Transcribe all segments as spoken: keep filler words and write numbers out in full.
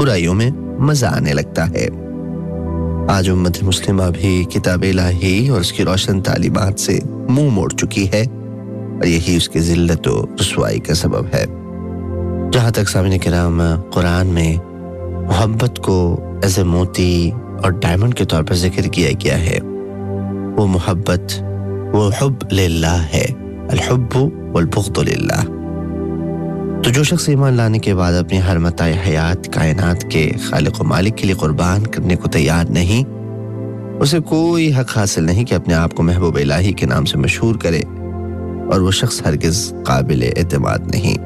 برائیوں میں مزہ آنے لگتا ہے۔ آج امت مسلمہ بھی کتاب الہی اور اس کی روشن تعلیمات سے منہ موڑ چکی ہے اور یہی اس کی ذلت و رسوائی کا سبب ہے۔ جہاں تک سامعین کرام قرآن میں محبت کو ایز اے موتی اور ڈائمنڈ کے طور پر ذکر کیا گیا ہے، وہ محبت وہ حب للہ ہے، الحب والبغض للہ۔ تو جو شخص ایمان لانے کے بعد اپنی ہر متاع حیات کائنات کے خالق و مالک کے لیے قربان کرنے کو تیار نہیں، اسے کوئی حق حاصل نہیں کہ اپنے آپ کو محبوب الہی کے نام سے مشہور کرے، اور وہ شخص ہرگز قابل اعتماد نہیں۔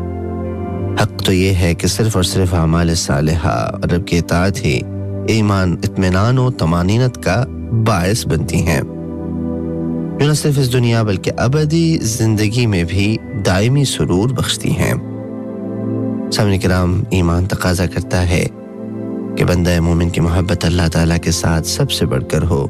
حق تو یہ ہے کہ صرف اور صرف اعمال صالحہ اور رب کی اطاعت ہی ایمان، اطمینان و طمانینت کا باعث بنتی ہیں، جو نہ صرف اس دنیا بلکہ ابدی زندگی میں بھی دائمی سرور بخشتی ہیں۔ سامعین کرام، ایمان تقاضا کرتا ہے کہ بندہ مومن کی محبت اللہ تعالیٰ کے ساتھ سب سے بڑھ کر ہو۔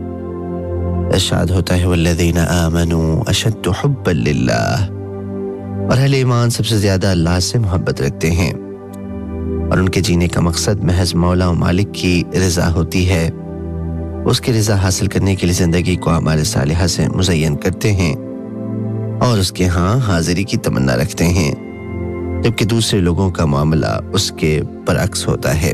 ارشاد ہوتا ہے والذین آمنوا اشد حبا للہ، اور اہل ایمان سب سے زیادہ اللہ سے محبت رکھتے ہیں، اور ان کے جینے کا مقصد محض مولا و مالک کی رضا ہوتی ہے۔ اس کی رضا حاصل کرنے کے لیے زندگی کو اعمال صالحہ سے مزین کرتے ہیں اور اس کے ہاں حاضری کی تمنا رکھتے ہیں، جبکہ دوسرے لوگوں کا معاملہ اس کے برعکس ہوتا ہے۔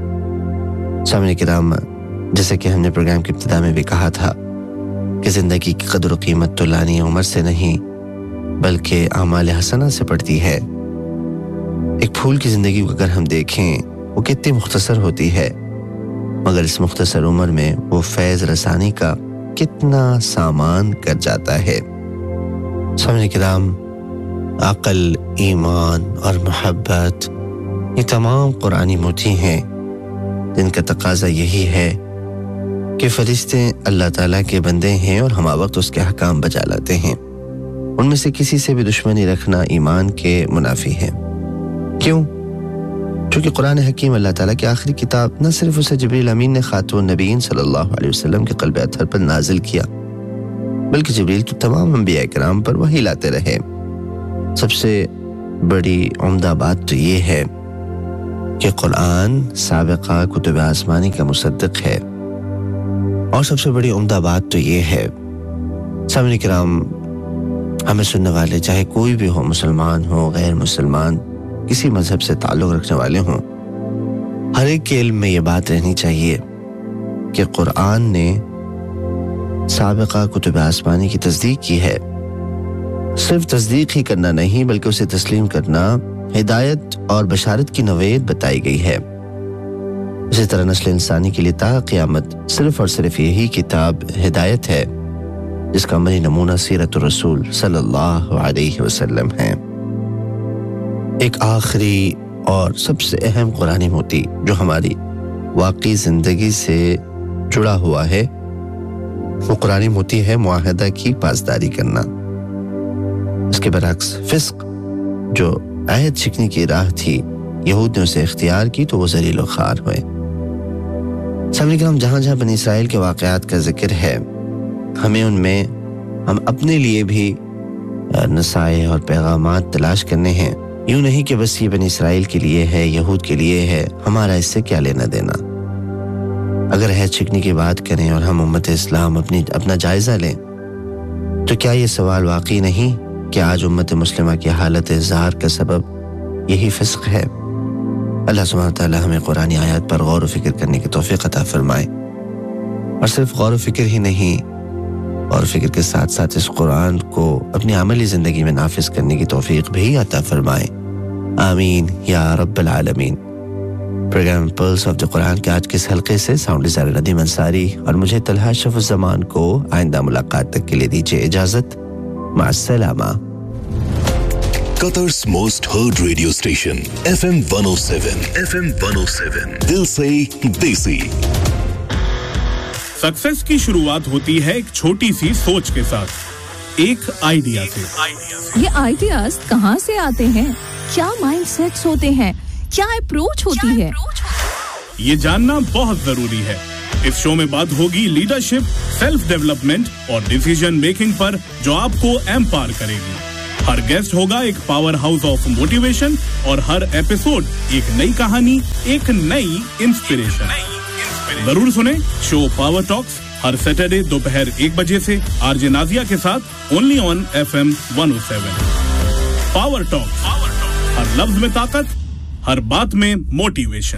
سامعین کرام، جیسے کہ ہم نے پروگرام کی ابتدا میں بھی کہا تھا کہ زندگی کی قدر و قیمت تو لانی عمر سے نہیں بلکہ اعمال حسنہ سے پڑتی ہے۔ ایک پھول کی زندگی کو اگر ہم دیکھیں، وہ کتنی مختصر ہوتی ہے، مگر اس مختصر عمر میں وہ فیض رسانی کا کتنا سامان کر جاتا ہے۔ سامعین کرام، عقل، ایمان اور محبت، یہ تمام قرآنی موتی ہیں جن کا تقاضا یہی ہے کہ فرشتے اللہ تعالیٰ کے بندے ہیں اور ہمہ وقت اس کے حکام بجا لاتے ہیں۔ ان میں سے کسی سے بھی دشمنی رکھنا ایمان کے منافی ہے۔ کیوں؟ چونکہ قرآن حکیم اللہ تعالیٰ کی آخری کتاب نہ صرف اسے جبریل امین نے خاتم النبیین صلی اللہ علیہ وسلم کے قلب اطہر پر نازل کیا، بلکہ جبریل تو تمام انبیاء کرام پر وحی لاتے رہے۔ سب سے بڑی عمدہ بات تو یہ ہے کہ قرآن سابقہ کتب آسمانی کا مصدق ہے، اور سب سے بڑی عمدہ بات تو یہ ہے، سامعین کرام، ہمیں سننے والے چاہے کوئی بھی ہو، مسلمان ہو، غیر مسلمان، کسی مذہب سے تعلق رکھنے والے ہوں، ہر ایک کے علم میں یہ بات رہنی چاہیے کہ قرآن نے سابقہ کتب آسمانی کی تصدیق کی ہے۔ صرف تصدیق ہی کرنا نہیں بلکہ اسے تسلیم کرنا ہدایت اور بشارت کی نوید بتائی گئی ہے۔ اسی طرح نسل انسانی کے لیے تا قیامت صرف اور صرف یہی کتاب ہدایت ہے، جس کا عملی نمونہ سیرت الرسول صلی اللہ علیہ وسلم ہے۔ ایک آخری اور سب سے اہم قرآنی موتی جو ہماری واقعی زندگی سے جڑا ہوا ہے، وہ قرآنی موتی ہے معاہدہ کی پاسداری کرنا۔ اس کے برعکس فسق، جو عہد شکنی کی راہ تھی، یہود نے اسے اختیار کی تو وہ ذلیل و خوار ہوئے۔ سامعین کرام، جہاں جہاں بنی اسرائیل کے واقعات کا ذکر ہے، ہمیں ان میں ہم اپنے لیے بھی نصائح اور پیغامات تلاش کرنے ہیں۔ یوں نہیں کہ بس یہ بنی اسرائیل کے لیے ہے، یہود کے لیے ہے، ہمارا اس سے کیا لینا دینا۔ اگر عہد شکنی کی بات کریں اور ہم امت اسلام اپنی اپنا جائزہ لیں تو کیا یہ سوال واقعی نہیں کہ آج امت مسلمہ کی حالت اظہار کا سبب یہی فسق ہے؟ اللہ سبحانہ وتعالی ہمیں قرآنی آیات پر غور و فکر کرنے کی توفیق عطا فرمائے، اور صرف غور و فکر ہی نہیں، غور و فکر کے ساتھ ساتھ اس قرآن کو اپنی عملی زندگی میں نافذ کرنے کی توفیق بھی عطا فرمائے، آمین یا رب العالمین۔ پروگرام پلس آف دی قرآن کے آج کے اس حلقے سے ساؤنڈ ڈیزائنر ندیم انصاری اور مجھے طلحہ اشرف الزمان کو آئندہ ملاقات تک کے لیے دیجیے اجازت، مع السلامہ۔ Qatar's most heard radio station F M one او سیون ایف ایم ون او سیون دل سے دیسی۔ سکسیس کی شروعات ہوتی ہے ایک چھوٹی سی سوچ کے ساتھ، ایک آئیڈیا سے۔ یہ آئیڈیاز کہاں سے آتے ہیں؟ کیا مائنڈ سیٹس ہوتے ہیں؟ کیا اپروچ ہوتی ہے؟ یہ جاننا بہت ضروری ہے۔ اس شو میں بات ہوگی لیڈرشپ، سیلف ڈیولپمنٹ اور ڈیسیژن میکنگ پر، جو آپ کو ایمپاور کرے گی۔ हर गेस्ट होगा एक पावर हाउस ऑफ मोटिवेशन और हर एपिसोड एक नई कहानी, एक नई इंस्पिरेशन। जरूर सुने शो पावर टॉक्स हर सैटरडे दोपहर एक बजे से आरजे नाजिया के साथ only on FM one O seven. Power talks, हर लफ्ज में ताकत, हर बात में मोटिवेशन।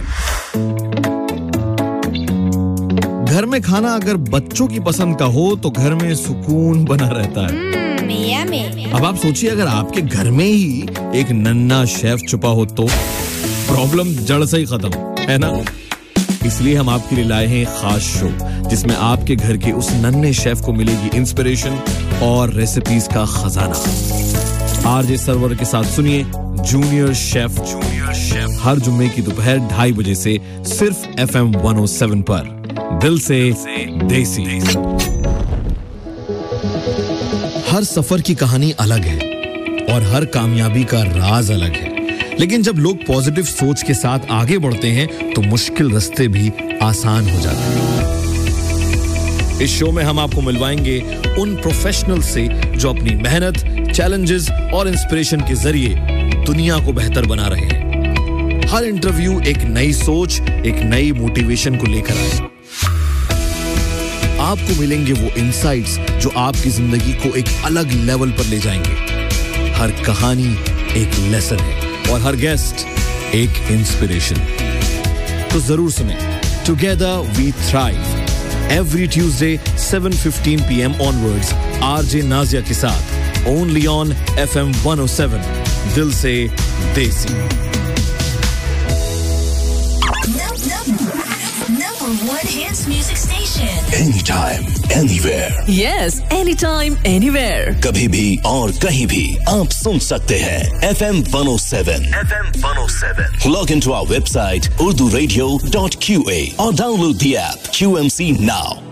घर में खाना अगर बच्चों की पसंद का हो तो घर में सुकून बना रहता है। अब आप सोचिए अगर आपके घर में ही एक नन्हा शेफ छुपा हो तो प्रॉब्लम जड़ से ही खत्म, है ना? इसलिए हम आपके लिए लाए हैं खास शो जिसमें आपके घर के उस नन्हे शेफ को मिलेगी इंस्पिरेशन और रेसिपीज का खजाना। आरजे सरवर के साथ सुनिए जूनियर शेफ जूनियर शेफ हर जुम्मे की दोपहर ढाई बजे से सिर्फ एफएम वन ओ सेवन पर। दिल से देसी। हर सफर की कहानी अलग है और हर कामयाबी का राज अलग है, लेकिन जब लोग पॉजिटिव सोच के साथ आगे बढ़ते हैं तो मुश्किल रास्ते भी आसान हो जाते हैं। इस शो में हम आपको मिलवाएंगे उन प्रोफेशनल से जो अपनी मेहनत, चैलेंजेस और इंस्पिरेशन के जरिए दुनिया को बेहतर बना रहे हैं। हर इंटरव्यू एक नई सोच, एक नई मोटिवेशन को लेकर आए। आपको मिलेंगे वो इनसाइट्स जो आपकी जिंदगी को एक अलग लेवल पर ले जाएंगे। हर कहानी एक लेसन है और हर गेस्ट एक इंस्पिरेशन। तो जरूर सुने together we thrive every Tuesday seven fifteen PM onwards RJ Nazia के साथ only on FM one O seven. दिल से देसी। Number one hits music station. Anytime, anywhere. Yes, anytime, anywhere. कभी भी और कहीं भी आप सुन सकते हैं F M one O seven. F M one O seven. Log into our website urdu radio dot q a or download the app Q M C now.